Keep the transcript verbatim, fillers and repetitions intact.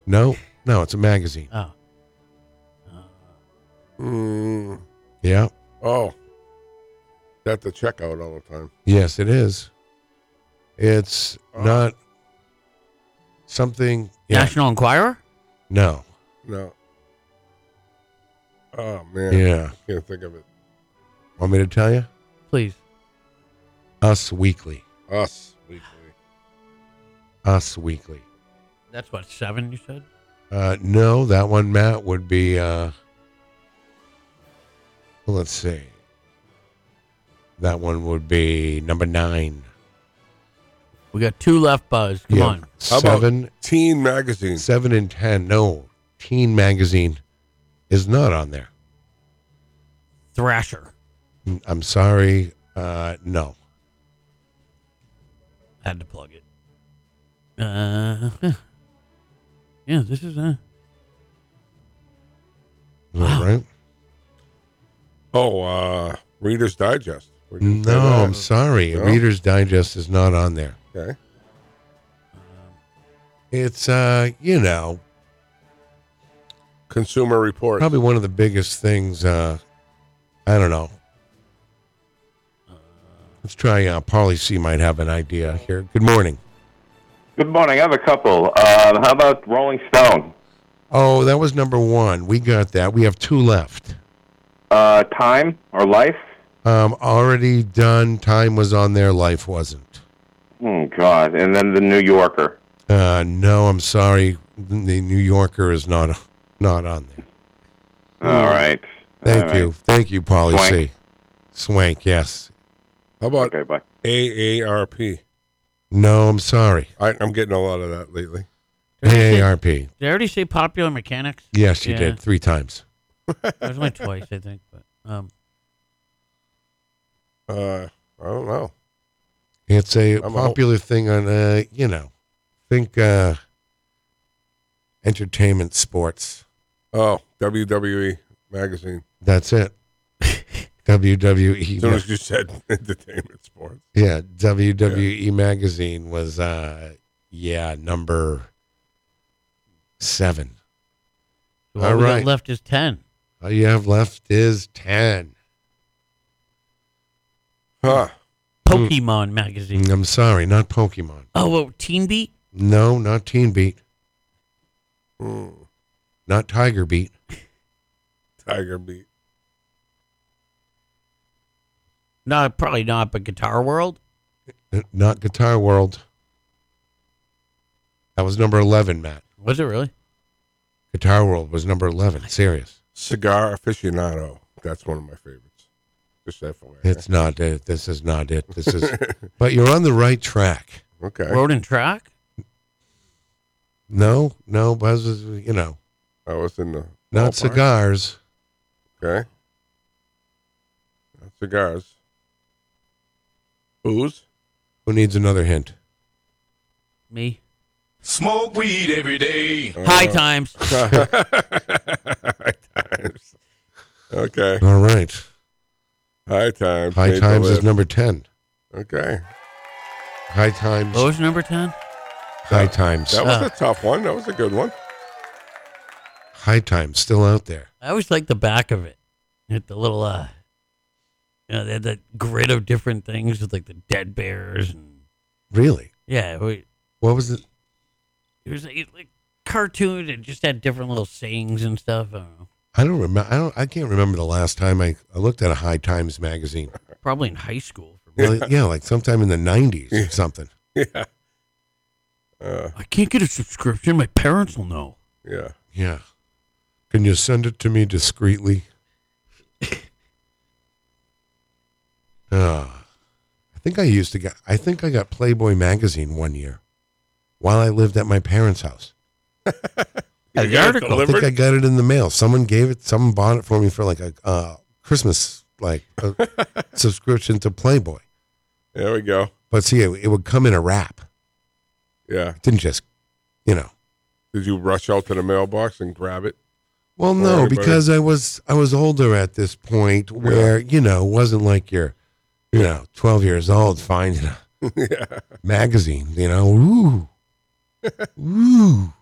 No, no, it's a magazine. Oh. Mm, Yeah. oh. That's the checkout all the time. Yes, it is. It's Oh. not something. Yeah. National Enquirer? No. No. Oh, man. Yeah. I can't think of it. Want me to tell you? Please. Us Weekly. Us Weekly. Us Weekly. That's what, seven, you said? Uh, no, that one, Matt, would be, uh, well, let's see. That one would be number nine. We got two left, Buzz. Come Yeah. on. How about Seven, Teen Magazine? seven and ten. No, Teen Magazine is not on there. Thrasher. I'm sorry. Uh, no. Had to plug it. Uh, yeah, this is uh Is that right? Oh, uh, Reader's Digest. Where'd you say No, that? I'm sorry. No? Reader's Digest is not on there. Okay. It's, uh, you know, Consumer Reports. probably one of the biggest things. Uh, I don't know. Let's try. Uh, Paulie C might have an idea here. Good morning. Good morning. I have a couple. Uh, how about Rolling Stone? Oh, that was number one. We got that. We have two left. Uh, Time or Life? Um, already done. Time was on there. Life wasn't. Oh, God. And then the New Yorker. Uh, no, I'm sorry. The New Yorker is not not on there. All right. Thank All you. right. Thank you, Paulie Swank. C. Swank, yes. How about Okay, bye. A A R P? No, I'm sorry. I, I'm getting a lot of that lately. A A R P. Did I already say Popular Mechanics? Yes, you Yeah. did. Three times. That was only twice, I think. But um, Uh, I don't know. It's a I'm a- popular thing on, uh, you know, think uh, entertainment sports. Oh, W W E Magazine. That's it. W W E. As soon as you said entertainment sports. Yeah, W W E magazine was, uh, yeah, number seven. all All we got right. left is ten. All you have left is ten. Huh. Pokemon magazine. I'm sorry, not Pokemon. Oh, well, Teen Beat? No, not Teen Beat. Mm. Not Tiger Beat. Tiger Beat. No, probably not, but Guitar World? uh, Not Guitar World. That was number eleven, Matt. Was it really? Guitar World was number eleven. Serious. Cigar Aficionado. That's one of my favorites. Just F Y I. It's not it. This is not it. This is. But you're on the right track. Okay. Road and Track? No, no, Buzz is, you know, I was in the not ballpark. cigars. Okay. Not cigars. Booze. Who needs another hint? Me? Smoke weed every day. High Times. High Times. Okay. All right. High Times. High Made the Times is list. number ten. Okay. High Times. What was number ten? High Times. That was Uh. a tough one. That was a good one. High Times still out there. I always liked the back of it. It, the little, uh, you know, they had that grid of different things with like the dead bears and Really? yeah, we, What was it? it was like, like cartoon. It just had different little sayings and stuff. I don't know. I don't remember. I don't. I can't remember the last time I, I looked at a High Times magazine. Probably in high school. For me. Well, yeah, like sometime in the nineties or something. Yeah. Uh, I can't get a subscription. My parents will know. yeah. Yeah. Can you send it to me discreetly? Uh, I think I used to get. I think I got Playboy magazine one year while I lived at my parents' house. The You got it article. I think delivered? I got it in the mail. Someone gave it. Someone bought it for me for like a uh, Christmas like a subscription to Playboy. There we go. But see, it, it would come in a wrap. Yeah. It didn't just, you know. Did you rush out to the mailbox and grab it? Well, For no, everybody? because I was I was older at this point, where you know it wasn't like you're, you know, twelve years old finding a Yeah. magazine. You know, ooh, ooh.